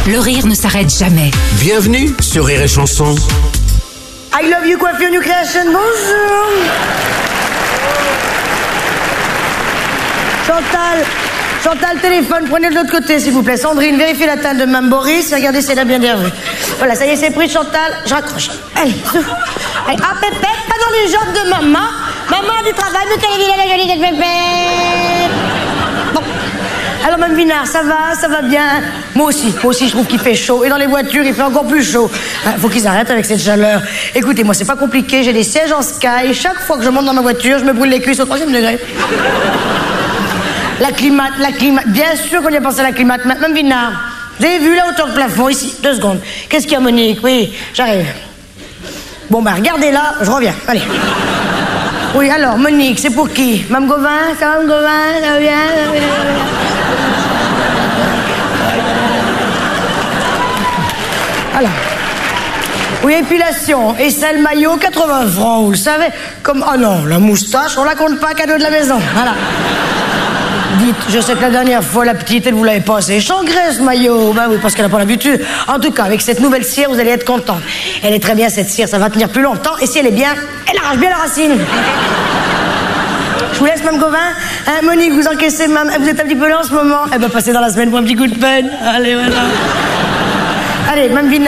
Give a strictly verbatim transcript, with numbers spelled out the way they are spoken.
le rire ne s'arrête jamais. Bienvenue sur Rire et Chanson. I love you, coiffure New Creation, bonjour. Chantal, Chantal, téléphone, prenez de l'autre côté, s'il vous plaît. Sandrine, vérifiez la teinte de Mme Boris. Regardez si elle a bien bien vu. Voilà, ça y est, c'est pris, Chantal. Je raccroche. Allez, souffle. Allez, ah, Pépette, pas dans les jambes de maman. Maman a du travail, mais qu'elle est vilaine, la jolie de Pépette. Bon. Alors, Mme Vinard, ça va, ça va bien. Moi aussi, moi aussi, je trouve qu'il fait chaud. Et dans les voitures, il fait encore plus chaud. Il faut qu'ils arrêtent avec cette chaleur. Écoutez, moi, c'est pas compliqué. J'ai des sièges en sky. Chaque fois que je monte dans ma voiture, je me brûle les cuisses au troisième degré. La climate, la climate. Bien sûr qu'on y a pensé à la climate. Mme Vinard, vous avez vu la hauteur de plafond ici? Deux secondes. Qu'est-ce qu'il y a, Monique? Oui, j'arrive. Bon, bah, regardez là, je reviens. Allez. Oui, alors, Monique, c'est pour qui? Mme Gauvin? Ça va, Mme Gauvin? Ça va bien? Ça va bien, ça va bien. Voilà. Oui, épilation. Et sel maillot, quatre-vingts francs, vous le savez. Comme, oh non, la moustache, on la compte pas, cadeau de la maison. Voilà. Dites, je sais que la dernière fois, la petite, elle vous l'avait pas assez changré, ce maillot. Ben oui, parce qu'elle n'a pas l'habitude. En tout cas, avec cette nouvelle cire, vous allez être contente. Elle est très bien, cette cire, ça va tenir plus longtemps. Et si elle est bien, elle arrache bien la racine. Je vous laisse, Mme Gauvin. Hein, Monique, vous encaissez, Mme... Vous êtes un petit peu là en ce moment. Eh ben, passez dans la semaine pour un petit coup de peine. Allez, voilà. Allez, Mme Vinard.